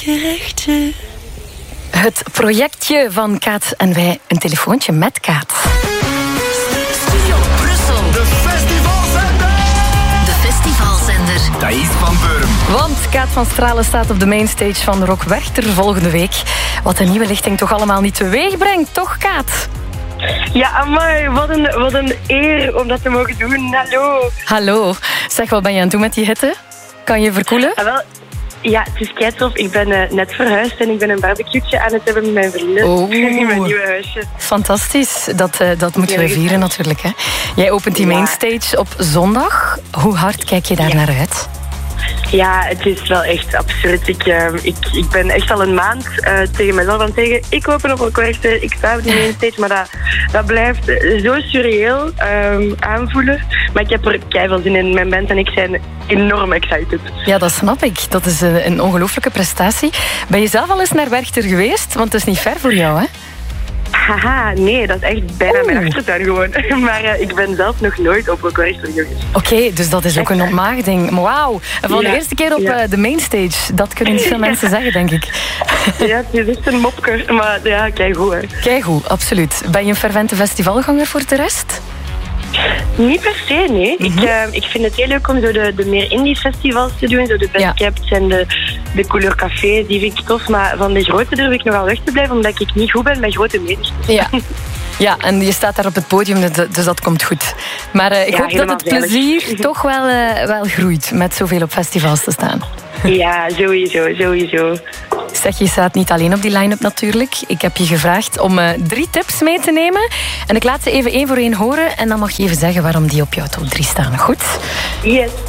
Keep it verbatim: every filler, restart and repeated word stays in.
Gerechten. Het projectje van Kaat en wij, een telefoontje met Kaat. Studio Brussel. De festivalzender. De festivalzender. Thais van Beuren. Want Kaat van Stralen staat op de mainstage van Rock Werchter volgende week. Wat de nieuwe lichting toch allemaal niet teweeg brengt, toch Kaat? Ja, amai, wat een, wat een eer om dat te mogen doen. Hallo. Hallo. Zeg, wat ben je aan het doen met die hitte? Kan je verkoelen? Ah, wel, ja, het is keitof. Ik ben uh, net verhuisd en ik ben een barbecue'tje aan het hebben met mijn vrienden. Oh. In mijn nieuwe huisje. Fantastisch. Dat, uh, dat moeten we vieren natuurlijk. Hè. Jij opent die Ja. mainstage op zondag. Hoe hard kijk je daar Ja. naar uit? Ja, het is wel echt absurd. Ik, uh, ik, ik ben echt al een maand uh, tegen mezelf aan het zeggen... Ik open op een correcte, ik sta op die mainstage. Maar dat, dat blijft zo surreëel um, aanvoelen. Maar ik heb er keiveel zin in. Mijn band en ik zijn enorm excited. Ja, dat snap ik. Dat is een, een ongelooflijke prestatie. Ben je zelf al eens naar Werchter geweest? Want het is niet ver voor jou, hè? Haha, nee, dat is echt bijna Oeh. mijn achtertuin gewoon. Maar uh, ik ben zelf nog nooit op een corrector geweest. Oké, okay, dus dat is ook een ontmaagding. Maar wauw, en voor Ja, de eerste keer op ja. uh, de mainstage. Dat kunnen niet veel mensen zeggen, denk ik. Ja, het is echt een mopke. Maar ja, kijk goed, hè. Keigoed, absoluut. Ben je een fervente festivalganger voor de rest? Niet per se, nee. Mm-hmm. ik, uh, ik vind het heel leuk om zo de, de meer indie festivals te doen. Zo de Best Ja. Kept en de, de Couleur Café, die vind ik tof. Maar van de grote durf ik nogal weg te blijven, omdat ik niet goed ben met grote menigtes. Ja. Ja, en je staat daar op het podium, dus- dus dat komt goed. Maar uh, ik Ja, hoop dat helemaal het veilig. plezier toch wel, uh, wel groeit met zoveel op festivals te staan. Ja, sowieso, sowieso. Zeg, je staat niet alleen op die line-up natuurlijk. Ik heb je gevraagd om uh, drie tips mee te nemen. En ik laat ze even één voor één horen. En dan mag je even zeggen waarom die op jouw top drie staan. Goed? Yes.